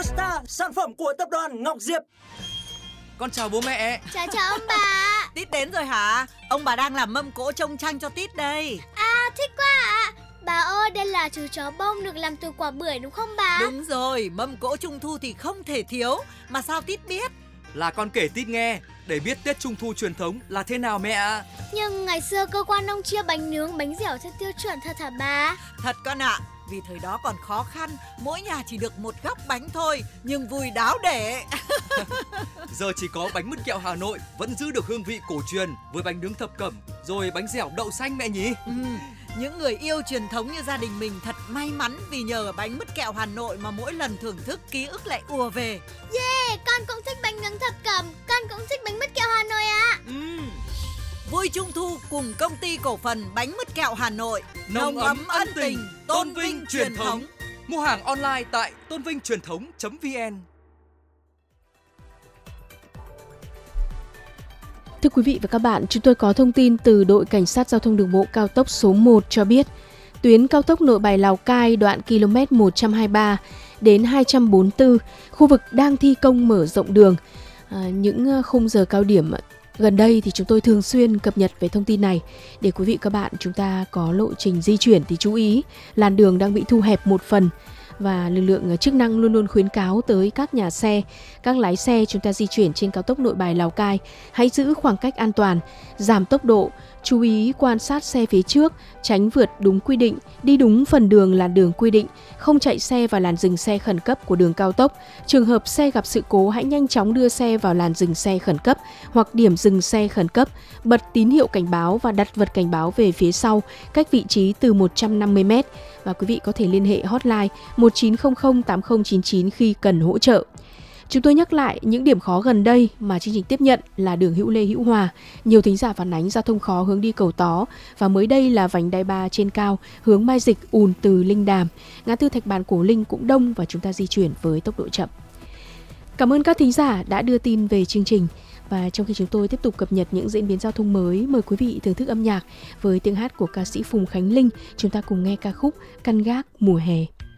Toyota, sản phẩm của tập đoàn Ngọc Diệp. Con chào bố mẹ. Chào ông bà. Tít đến rồi hả? Ông bà đang làm mâm cỗ trông tranh cho Tít đây. À, thích quá ạ. Bà ơi, đây là chú chó bông được làm từ quả bưởi đúng không bà? Đúng rồi, mâm cỗ Trung thu thì không thể thiếu. Mà sao Tít biết? Là con kể Tít nghe để biết Tết Trung thu truyền thống là thế nào mẹ ạ. Nhưng ngày xưa cơ quan ông chia bánh nướng, bánh dẻo theo tiêu chuẩn thật hả bà? Thật con ạ. Vì thời đó còn khó khăn, mỗi nhà chỉ được một góc bánh thôi, nhưng vui đáo để. Giờ chỉ có bánh mứt kẹo Hà Nội vẫn giữ được hương vị cổ truyền với bánh nướng thập cẩm, rồi bánh dẻo đậu xanh mẹ nhỉ. Những người yêu truyền thống như gia đình mình thật may mắn vì nhờ bánh mứt kẹo Hà Nội mà mỗi lần thưởng thức ký ức lại ùa về. Yeah, con cũng thích bánh nướng thập cẩm, con cũng thích bánh mứt kẹo Hà Nội ạ. Vui Trung thu cùng công ty cổ phần bánh mứt kẹo Hà Nội. Nồng ấm ân tình, tôn vinh truyền thống. Mua hàng online tại tonvingchuyenthống.vn. Thưa quý vị và các bạn, chúng tôi có thông tin từ đội Cảnh sát Giao thông Đường bộ cao tốc số 1 cho biết, tuyến cao tốc Nội Bài Lào Cai đoạn km 123 đến 244, khu vực đang thi công mở rộng đường. Những khung giờ cao điểm gần đây thì chúng tôi thường xuyên cập nhật về thông tin này. Để quý vị các bạn chúng ta có lộ trình di chuyển thì chú ý, làn đường đang bị thu hẹp một phần. Và lực lượng chức năng luôn luôn khuyến cáo tới các nhà xe, các lái xe chúng ta di chuyển trên cao tốc Nội Bài Lào Cai hãy giữ khoảng cách an toàn, giảm tốc độ, chú ý quan sát xe phía trước, tránh vượt đúng quy định, đi đúng phần đường làn đường quy định, không chạy xe vào làn dừng xe khẩn cấp của đường cao tốc. Trường hợp xe gặp sự cố hãy nhanh chóng đưa xe vào làn dừng xe khẩn cấp hoặc điểm dừng xe khẩn cấp, bật tín hiệu cảnh báo và đặt vật cảnh báo về phía sau, cách vị trí từ 150 m. Và quý vị có thể liên hệ hotline 1900 8099 khi cần hỗ trợ. Chúng tôi nhắc lại những điểm khó gần đây mà chương trình tiếp nhận là đường Hữu Lê Hữu Hòa. Nhiều thính giả phản ánh giao thông khó hướng đi Cầu Tó. Và mới đây là vành đai 3 trên cao hướng Mai Dịch ùn từ Linh Đàm. Ngã tư Thạch Bàn Cổ Linh cũng đông và chúng ta di chuyển với tốc độ chậm. Cảm ơn các thính giả đã đưa tin về chương trình. Và trong khi chúng tôi tiếp tục cập nhật những diễn biến giao thông mới, mời quý vị thưởng thức âm nhạc với tiếng hát của ca sĩ Phùng Khánh Linh. Chúng ta cùng nghe ca khúc Căn Gác Mùa Hè.